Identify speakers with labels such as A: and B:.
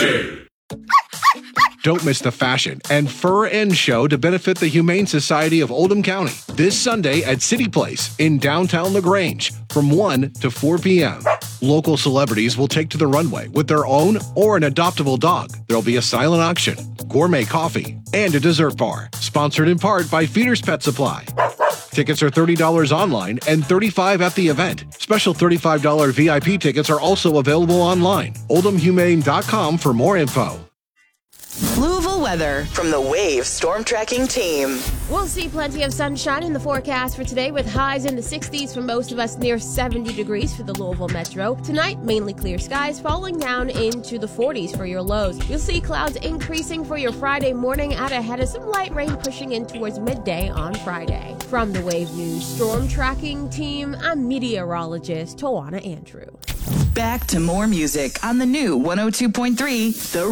A: Don't miss the fashion and fur end show to benefit the Humane Society of Oldham County this Sunday at City Place in downtown LaGrange from 1 to 4 p.m. Local celebrities will take to the runway with their own or an adoptable dog. There'll be a silent auction, gourmet coffee, and a dessert bar, sponsored in part by Feeder's Pet Supply. Tickets are $30 online and $35 at the event. Special $35 VIP tickets are also available online. OldhamHumane.com for more info.
B: Louisville weather from the Wave Storm Tracking Team.
C: We'll see plenty of sunshine in the forecast for today with highs in the 60s for most of us, near 70 degrees for the Louisville Metro. Tonight, mainly clear skies, falling down into the 40s for your lows. You'll see clouds increasing for your Friday morning out ahead of some light rain pushing in towards midday on Friday. From the Wave News Storm Tracking Team, I'm meteorologist Tawana Andrew.
B: Back to more music on the new 102.3 The